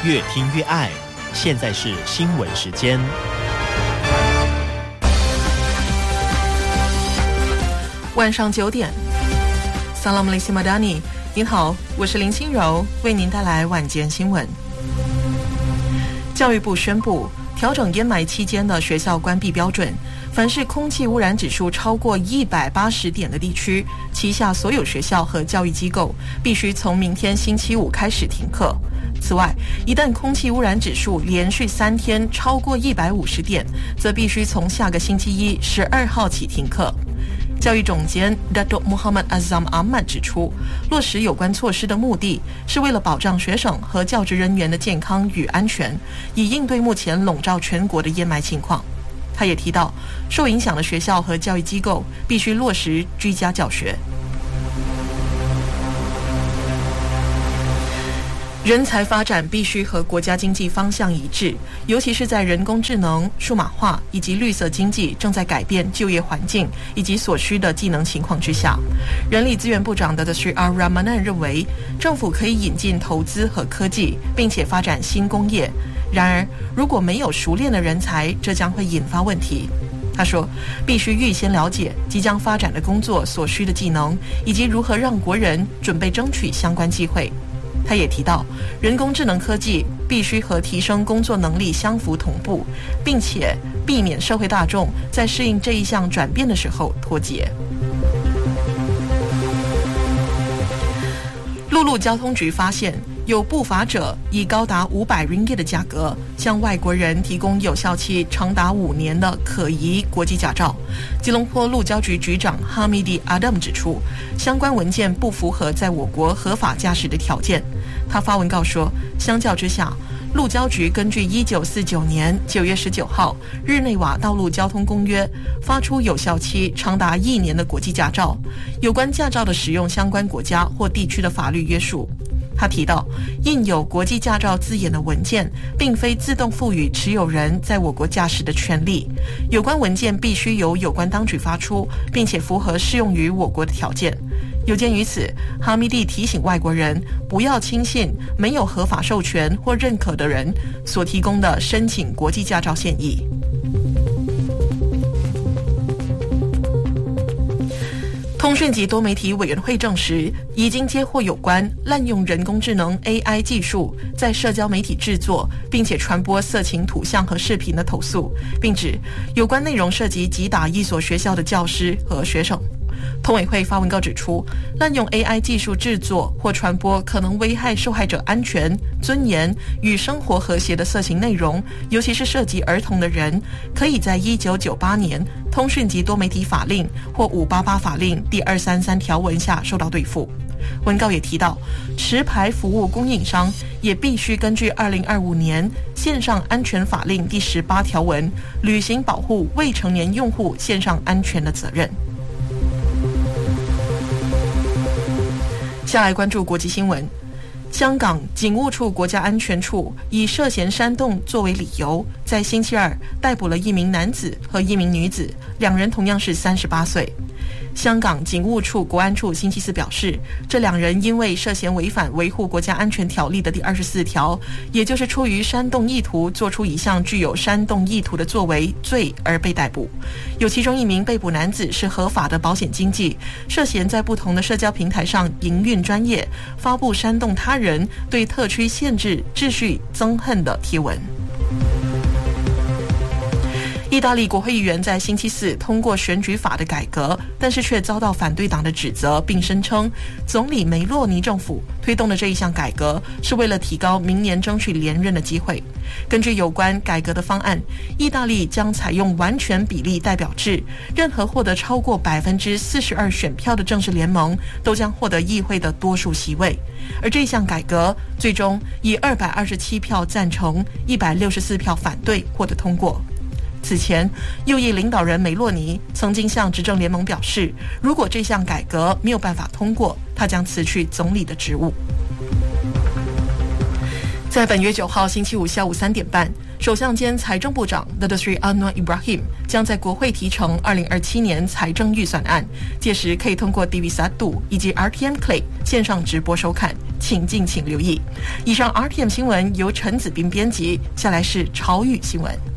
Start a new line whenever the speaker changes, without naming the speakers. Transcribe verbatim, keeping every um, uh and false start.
越听越爱。现在是新闻时间。
晚上九点 Salam alaikum madani， 您好，我是林清柔，为您带来晚间新闻。教育部宣布调整烟霾期间的学校关闭标准，凡是空气污染指数超过一百八十点的地区，旗下所有学校和教育机构必须从明天星期五开始停课。此外，一旦空气污染指数连续三天超过一百五十点，则必须从下个星期一十二号起停课。教育总监 Datuk Muhammad Azam Ahmad 指出，落实有关措施的目的是为了保障学生和教职人员的健康与安全，以应对目前笼罩全国的烟霾情况。他也提到，受影响的学校和教育机构必须落实居家教学。人才发展必须和国家经济方向一致，尤其是在人工智能、数码化以及绿色经济正在改变就业环境以及所需的技能情况之下。人力资源部长的 Sri R Ramanan 认为，政府可以引进投资和科技，并且发展新工业。然而，如果没有熟练的人才，这将会引发问题。他说，必须预先了解即将发展的工作所需的技能，以及如何让国人准备争取相关机会。他也提到，人工智能科技必须和提升工作能力相符同步，并且避免社会大众在适应这一项转变的时候脱节。陆路交通局发现，有不法者以高达五百 ringgit 的价格向外国人提供有效期长达五年的可疑国际驾照。吉隆坡路交局局长哈米迪阿 Adam 指出，相关文件不符合在我国合法驾驶的条件。他发文告说，相较之下，路交局根据一九四九年九月十九号日内瓦道路交通公约发出有效期长达一年的国际驾照，有关驾照的使用相关国家或地区的法律约束。他提到，印有国际驾照字眼的文件并非自动赋予持有人在我国驾驶的权利，有关文件必须由有关当局发出，并且符合适用于我国的条件。有鉴于此，哈米蒂提醒外国人不要轻信没有合法授权或认可的人所提供的申请国际驾照建议。通讯及多媒体委员会证实，已经接获有关滥用人工智能 A I 技术在社交媒体制作并且传播色情图像和视频的投诉，并指有关内容涉及击打一所学校的教师和学生。通委会发文告指出，滥用 A I 技术制作或传播可能危害受害者安全、尊严与生活和谐的色情内容，尤其是涉及儿童的人，可以在一九九八年通讯及多媒体法令或五八八法令第二三三条文下受到对付。文告也提到，持牌服务供应商也必须根据二零二五年线上安全法令第十八条文，履行保护未成年用户线上安全的责任。下来关注国际新闻。香港警务处国家安全处以涉嫌煽动作为理由，在星期二逮捕了一名男子和一名女子，两人同样是三十八岁。香港警务处国安处星期四表示，这两人因为涉嫌违反维护国家安全条例的第二十四条，也就是出于煽动意图做出一项具有煽动意图的作为罪而被逮捕。有其中一名被捕男子是合法的保险经纪，涉嫌在不同的社交平台上营运专业，发布煽动他人对特区限制秩序憎恨的贴文。意大利国会议员在星期四通过选举法的改革，但是却遭到反对党的指责，并声称总理梅洛尼政府推动的这一项改革是为了提高明年争取连任的机会。根据有关改革的方案，意大利将采用完全比例代表制，任何获得超过百分之四十二选票的政治联盟都将获得议会的多数席位。而这项改革最终以二百二十七票赞成、一百六十四票反对获得通过。此前，右翼领导人梅洛尼曾经向执政联盟表示，如果这项改革没有办法通过，他将辞去总理的职务。在本月九号星期五下午三点半，首相兼财政部长 Datuk Seri Anwar Ibrahim 将在国会提呈二零二七年财政预算案，届时可以通过 T V 一以及 R T M Play 线上直播收看， 请敬请留意。以上 R T M 新闻由陈子斌编辑，下来是潮语新闻。